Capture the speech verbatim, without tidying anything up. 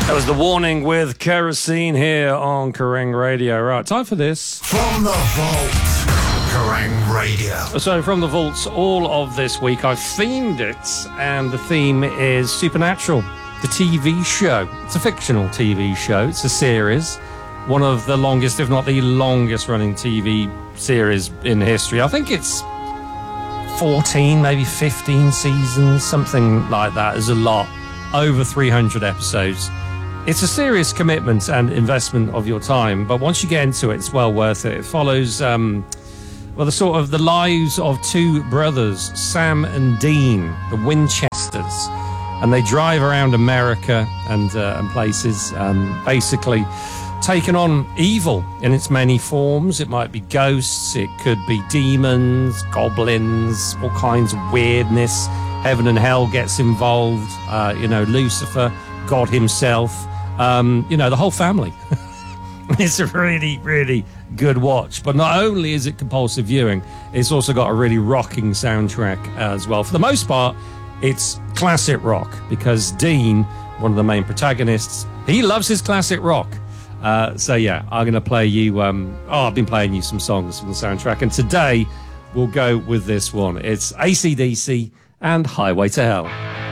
That was the warning with Kerosene here on Kerrang Radio. Right, time for this. From the vault, Kerrang Radio. So from the vaults, all of this week I've themed it, and the theme is Supernatural, the T V show. It's a fictional T V show. It's a series, one of the longest, if not the longest running T V series in history. I think it's fourteen, maybe fifteen seasons, something like that. There's a lot. Over three hundred episodes. It's a serious commitment and investment of your time, but once you get into it, it's well worth it. It follows, um, well, the sort of the lives of two brothers, Sam and Dean, the Winchesters, and they drive around America and, uh, and places, um, basically taking on evil in its many forms. It might be ghosts, it could be demons, goblins, all kinds of weirdness. Heaven and hell gets involved, uh, you know, Lucifer, God himself, um, you know, the whole family. It's a really, really good watch. But not only is it compulsive viewing, it's also got a really rocking soundtrack as well. For the most part, it's classic rock, because Dean, one of the main protagonists, he loves his classic rock. Uh, so, yeah, I'm going to play you... Um, oh, I've been playing you some songs from the soundtrack. And today, we'll go with this one. It's A C D C and Highway to Hell.